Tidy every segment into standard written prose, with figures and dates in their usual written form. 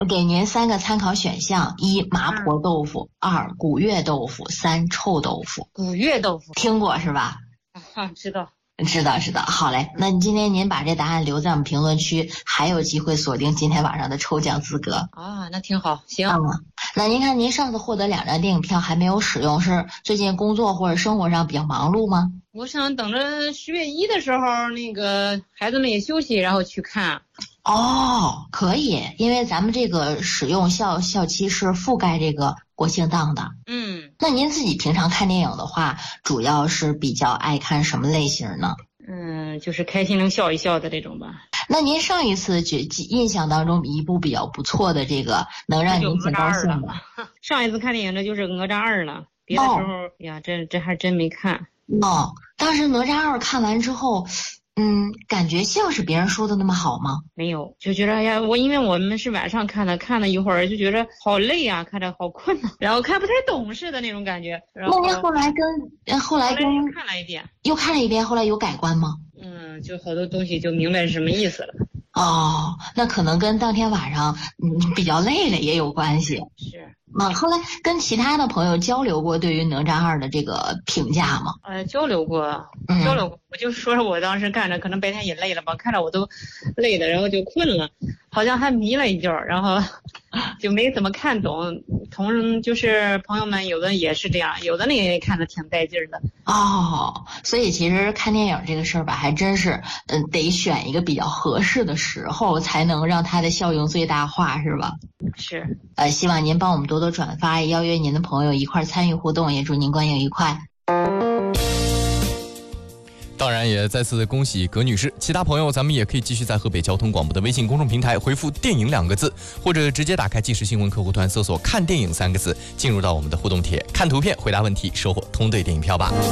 给您3个参考选项：一、麻婆豆腐；二、古月豆腐；三、臭豆腐。 古月豆腐听过是吧？ 知道。 知道。好嘞，那今天您把这答案留在我们评论区，还有机会锁定今天晚上的抽奖资格啊。那挺好，行。 那您看，您上次获得2张电影票还没有使用，是最近工作或者生活上比较忙碌吗？ 我想等着10月1的时候，那个孩子们也休息，然后去看。 哦，可以，因为咱们这个使用校期是覆盖这个国庆档的。那您自己平常看电影的话，主要是比较爱看什么类型呢？ 就是开心能笑一笑的这种吧。 那您上一次印象当中一部比较不错的这个能让您挺高兴的？ 上一次看电影这就是哪吒2了，别的时候呀，这还真没看。 当时哪吒2看完之后，感觉像是别人说的那么好吗？ 没有，就觉得因为我们是晚上看了一会儿，就觉得好累啊，看着好困啊，然后看不太懂似的那种感觉。 那您后来看了一遍， 又看了一遍，后来有改观吗？ 就好多东西就明白是什么意思了。 那可能跟当天晚上比较累了也有关系。 是。 后来跟其他的朋友交流过对于哪吒2的这个评价吗？ 交流过。我就说我当时看着，可能白天也累了吧，看着我都累的，然后就困了，好像还迷了一觉，然后就没怎么看懂。就是朋友们有的也是这样，有的也看得挺带劲的。 所以其实看电影这个事儿吧，还真是得选一个比较合适的时候，才能让它的效用最大化，是吧？ 是。 希望您帮我们多多转发，也邀约您的朋友一块参与互动，也祝您观影愉快。 当然也再次恭喜葛女士，其他朋友咱们也可以继续在河北交通广播的微信公众平台回复电影2个字，或者直接打开即时新闻客户端搜索看电影3个字，进入到我们的互动帖，看图片回答问题，收获通兑电影票吧。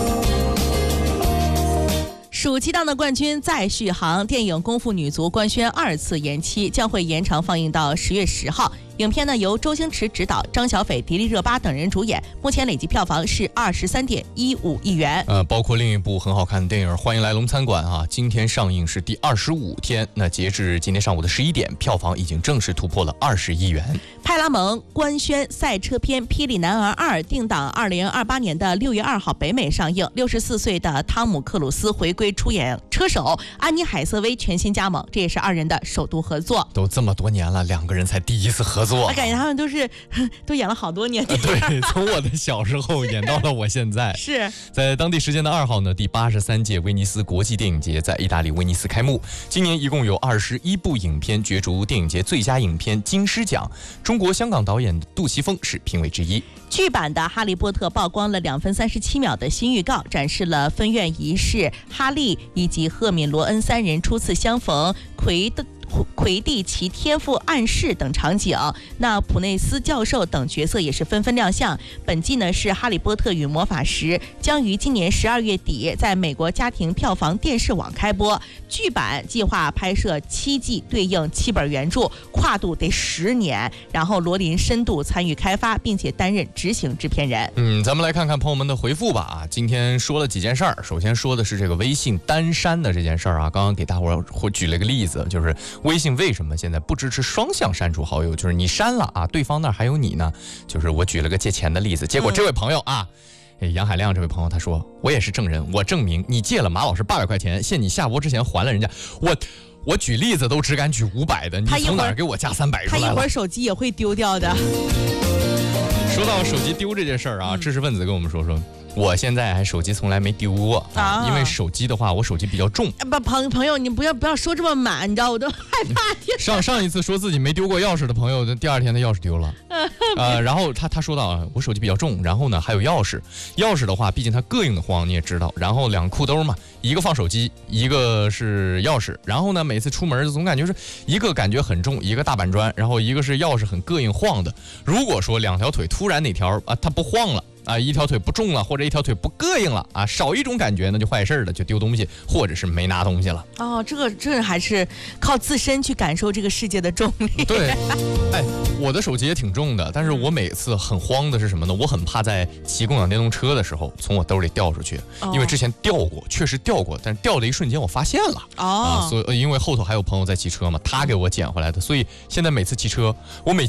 暑期档的冠军再续航，电影《功夫女足》官宣2次延期，将会延长放映到10月10号。影片呢由周星驰执导，张小斐、迪丽热巴等人主演，目前累计票房是23.15亿元。 包括另一部很好看的电影《欢迎来龙餐馆》啊，今天上映是第25天，那截至今天上午的11点，票房已经正式突破了20亿元。 派拉蒙官宣赛车片《霹雳男儿2》定档2028年的6月2号北美上映，64岁的汤姆克鲁斯回归出演车手，安妮海瑟薇全新加盟，这也是2人的首度合作。 都这么多年了，2个人才第一次合作。 我感觉他们都演了好多年。 对，从我的小时候演到了我现在。 是在当地时间的2号呢，第83届威尼斯国际电影节在意大利威尼斯开幕。今年一共有21部影片角逐电影节最佳影片金狮奖，中国香港导演杜琪峰是评委之一。 剧版的《哈利波特》曝光了2分37秒的新预告，展示了分院仪式、哈利以及赫敏·罗恩3人初次相逢、魁地奇天赋暗示等场景。那普内斯教授等角色也是纷纷亮相。本季呢是《哈利波特与魔法石》，将于今年12月底在美国家庭票房电视网开播。剧版计划拍摄7季，对应7本原著，跨度得10年。然后罗琳深度参与开发，并且担任执行制片人。 咱们来看看朋友们的回复吧。今天说了几件事儿，首先说的是这个微信单删的这件事儿啊。刚刚给大伙儿举了个例子，就是微信为什么现在不支持双向删除好友，就是你删了啊，对方那儿还有你呢。就是我举了个借钱的例子，结果这位朋友啊，杨海亮这位朋友他说，我也是证人，我证明你借了马老师800块钱，限你下播之前还了人家。我举例子都只敢举500的，你从哪儿给我加300出来了？ 他一会儿手机也会丢掉的。 说到手机丢这件事儿啊，知识分子跟我们说，我现在手机从来没丢过啊，因为手机的话，我手机比较重。 朋友，你不要说这么满，你知道我都害怕。 上一次说自己没丢过钥匙的朋友，第2天的钥匙丢了。然后他说到啊，我手机比较重，然后呢还有钥匙的话，毕竟它膈应的慌，你也知道。然后2个裤兜嘛，一个放手机，一个是钥匙。然后呢，每次出门总感觉是一个感觉很重，一个大板砖，然后一个是钥匙很膈应晃的。如果说2条腿突然哪条啊它不晃了。一条腿不重了，或者一条腿不膈应了啊，少一种感觉那就坏事了，就丢东西或者是没拿东西了。 这还是靠自身去感受这个世界的重力。 对， 我的手机也挺重的，但是我每次很慌的是什么呢？我很怕在骑共享电动车的时候从我兜里掉出去，因为之前掉过，确实掉过，但是掉的一瞬间我发现了所以因为后头还有朋友在骑车嘛，他给我捡回来的，所以现在每次骑车，我每